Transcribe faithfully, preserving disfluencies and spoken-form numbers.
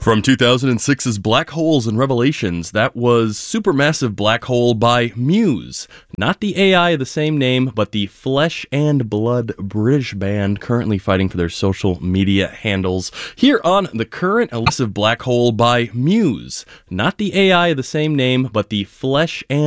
From two thousand six's Black Holes and Revelations, that was Supermassive Black Hole by Muse. Not the A I of the same name, but the Flesh and Blood British band currently fighting for their social media handles. Here on the current Elusive Black Hole by Muse. Not the A I of the same name, but the Flesh and